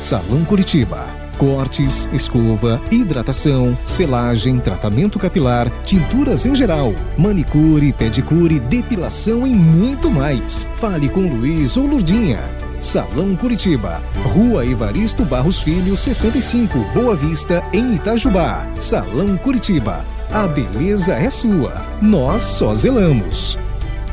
Salão Curitiba. Cortes, escova, hidratação, selagem, tratamento capilar, tinturas em geral, manicure, pedicure, depilação e muito mais. Fale com Luiz ou Lurdinha. Salão Curitiba, Rua Evaristo Barros Filho, 65, Boa Vista, em Itajubá. Salão Curitiba, a beleza é sua, nós só zelamos.